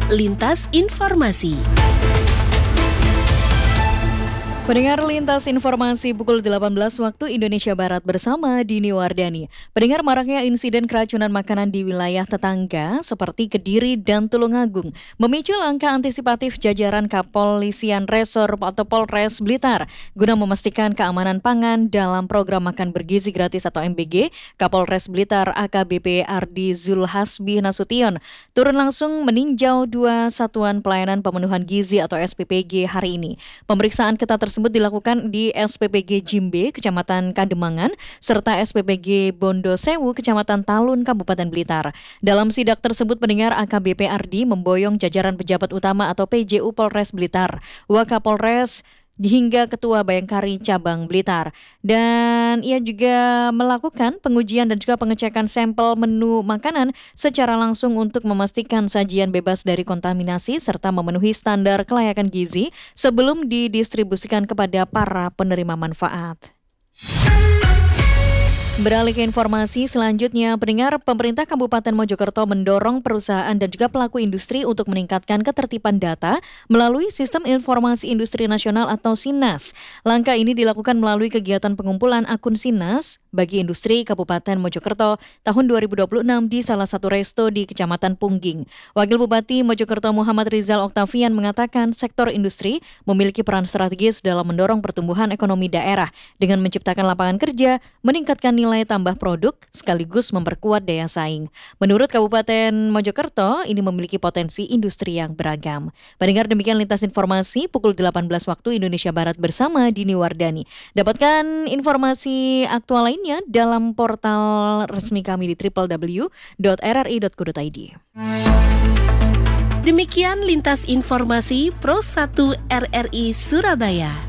Lintas Informasi. Pendengar Lintas Informasi pukul 18 waktu Indonesia Barat bersama Dini Wardani. Pendengar, maraknya insiden keracunan makanan di wilayah tetangga seperti Kediri dan Tulungagung memicu langkah antisipatif jajaran Kepolisian Resor atau Polres Blitar guna memastikan keamanan pangan dalam program Makan Bergizi Gratis atau MBG. Kapolres Blitar AKBP Ardi Zulhasbi Nasution turun langsung meninjau 2 satuan pelayanan pemenuhan gizi atau SPPG hari ini. Pemeriksaan ketat tersebut dilakukan di SPPG Jimbe, Kecamatan Kademangan, serta SPPG Bondo Sewu, Kecamatan Talun, Kabupaten Blitar. Dalam sidak tersebut, pendengar, AKBP Ardi memboyong jajaran pejabat utama atau PJU Polres Blitar, Wakapolres, hingga Ketua Bayangkari Cabang Blitar. Dan ia juga melakukan pengujian dan juga pengecekan sampel menu makanan secara langsung untuk memastikan sajian bebas dari kontaminasi serta memenuhi standar kelayakan gizi sebelum didistribusikan kepada para penerima manfaat. Beralih ke informasi selanjutnya, pendengar, pemerintah Kabupaten Mojokerto mendorong perusahaan dan juga pelaku industri untuk meningkatkan ketertiban data melalui Sistem Informasi Industri Nasional atau SINAS. Langkah ini dilakukan melalui kegiatan pengumpulan akun SINAS bagi industri Kabupaten Mojokerto tahun 2026 di salah satu resto di Kecamatan Pungging. Wakil Bupati Mojokerto Muhammad Rizal Oktavian mengatakan sektor industri memiliki peran strategis dalam mendorong pertumbuhan ekonomi daerah dengan menciptakan lapangan kerja, meningkatkan nilai tambah produk, sekaligus memperkuat daya saing. Menurut Kabupaten Mojokerto, ini memiliki potensi industri yang beragam. Pendengar, demikian Lintas Informasi pukul 18 waktu Indonesia Barat bersama Dini Wardani. Dapatkan informasi aktual lainnya dalam portal resmi kami di www.rri.co.id. Demikian Lintas Informasi Pro 1 RRI Surabaya.